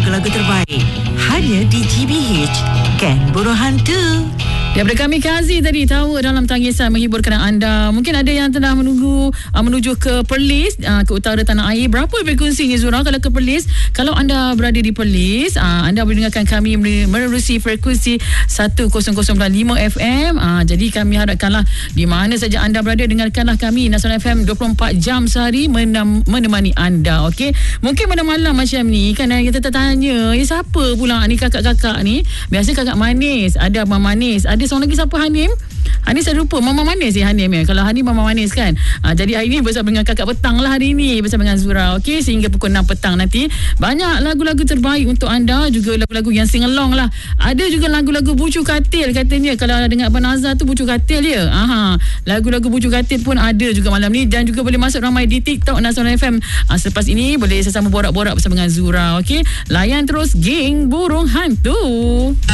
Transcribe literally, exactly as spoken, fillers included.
lagu-lagu terbaik hanya di G B H Gang Burung Hantu. Daripada kami Kazi tadi, tahu dalam tangisan menghiburkan anda. Mungkin ada yang tengah menunggu uh, menuju ke Perlis, uh, ke utara tanah air. Berapa frekuensinya Zura kalau ke Perlis? Kalau anda berada di Perlis, uh, anda boleh dengarkan kami menerusi frekuensi seratus lima F M. Uh, jadi kami harapkanlah di mana saja anda berada, dengarkanlah kami Nasional F M dua puluh empat jam sehari menem- menemani anda. Okey. Mungkin pada malam macam ni kan kita tertanya, eh siapa pula ni kakak-kakak ni? Biasa kakak manis, ada abang manis, ada seorang lagi siapa, Hanim? Hanim saya lupa, Mama Manis ya Hanim ya. Kalau Hanim Mama Manis kan. Ha, jadi hari ni bersama dengan kakak petang lah hari ni bersama dengan Zura. Okey, sehingga pukul enam petang nanti. Banyak lagu-lagu terbaik untuk anda, juga lagu-lagu yang sing along lah. Ada juga lagu-lagu bucu katil katanya. Kalau dengar Abang Azhar tu bucu katil ya. Aha, lagu-lagu bucu katil pun ada juga malam ni, dan juga boleh masuk ramai di TikTok Nasional F M. Ha, selepas ini boleh sesama borak-borak bersama dengan Zura. Okey, layan terus Geng Burung Hantu.